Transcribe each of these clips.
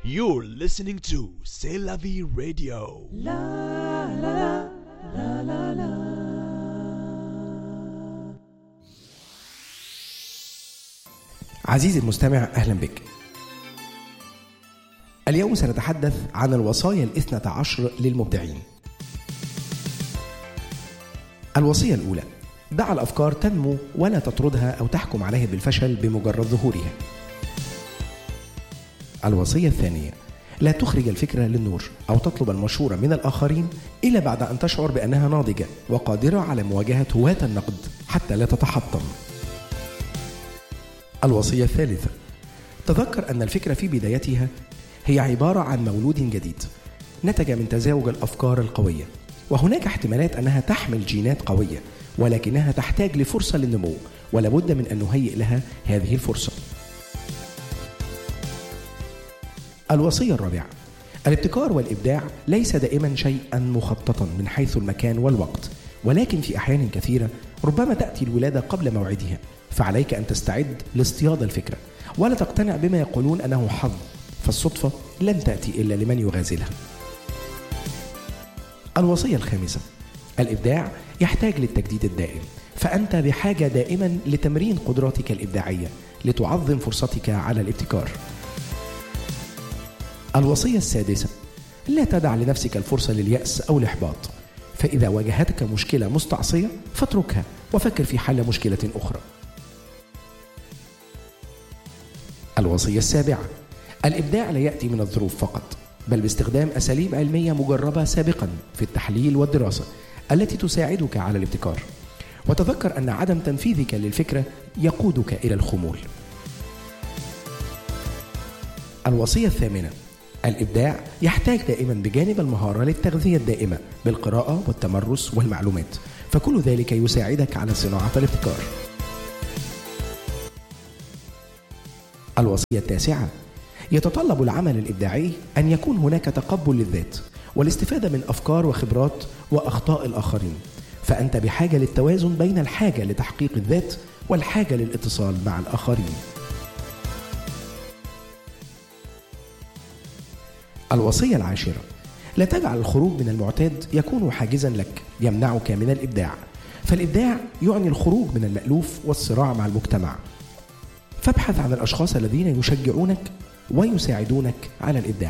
You're listening to C'est la vie radio. La la la la la. عزيزي المستمع، أهلا بك. اليوم سنتحدث عن الوصايا 12 للمبدعين. الوصية الأولى: دع الأفكار تنمو ولا تطردها أو تحكم عليها بالفشل بمجرد ظهورها. الوصية الثانية: لا تخرج الفكرة للنور أو تطلب المشورة من الآخرين إلا بعد أن تشعر بأنها ناضجة وقادرة على مواجهة هواة النقد حتى لا تتحطم. الوصية الثالثة: تذكر أن الفكرة في بدايتها هي عبارة عن مولود جديد نتج من تزاوج الأفكار القوية، وهناك احتمالات أنها تحمل جينات قوية، ولكنها تحتاج لفرصة للنمو، ولابد من أن نهيئ لها هذه الفرصة. الوصية الرابعة: الابتكار والإبداع ليس دائما شيئا مخططا من حيث المكان والوقت، ولكن في أحيان كثيرة ربما تأتي الولادة قبل موعدها، فعليك أن تستعد لاصطياد الفكرة، ولا تقتنع بما يقولون أنه حظ، فالصدفة لن تأتي إلا لمن يغازلها. الوصية الخامسة: الإبداع يحتاج للتجديد الدائم، فأنت بحاجة دائما لتمرين قدراتك الإبداعية لتعظم فرصتك على الابتكار. الوصية السادسة: لا تدع لنفسك الفرصة لليأس أو الإحباط، فإذا واجهتك مشكلة مستعصية فاتركها وفكر في حل مشكلة أخرى. الوصية السابعة: الإبداع لا يأتي من الظروف فقط، بل باستخدام أساليب علمية مجربة سابقا في التحليل والدراسة التي تساعدك على الابتكار، وتذكر أن عدم تنفيذك للفكرة يقودك إلى الخمول. الوصية الثامنة: الإبداع يحتاج دائما بجانب المهارة للتغذية الدائمة بالقراءة والتمرس والمعلومات، فكل ذلك يساعدك على صناعة الابتكار. الوصية التاسعة: يتطلب العمل الإبداعي أن يكون هناك تقبل للذات والاستفادة من أفكار وخبرات وأخطاء الآخرين، فأنت بحاجة للتوازن بين الحاجة لتحقيق الذات والحاجة للاتصال مع الآخرين. الوصية العاشرة: لا تجعل الخروج من المعتاد يكون حاجزا لك يمنعك من الإبداع، فالإبداع يعني الخروج من المألوف والصراع مع المجتمع، فابحث عن الأشخاص الذين يشجعونك ويساعدونك على الإبداع.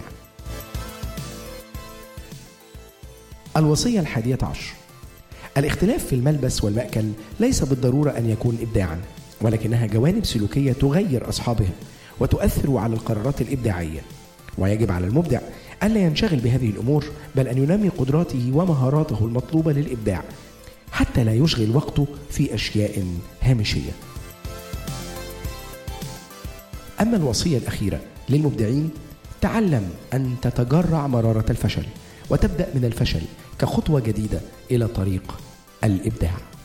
الوصية 11: الاختلاف في الملبس والمأكل ليس بالضرورة أن يكون إبداعا، ولكنها جوانب سلوكية تغير أصحابها وتؤثر على القرارات الإبداعية، ويجب على المبدع ألا ينشغل بهذه الأمور، بل أن ينمي قدراته ومهاراته المطلوبة للإبداع حتى لا يشغل وقته في أشياء هامشية. أما الوصية الأخيرة للمبدعين: تعلم أن تتجرع مرارة الفشل وتبدأ من الفشل كخطوة جديدة إلى طريق الإبداع.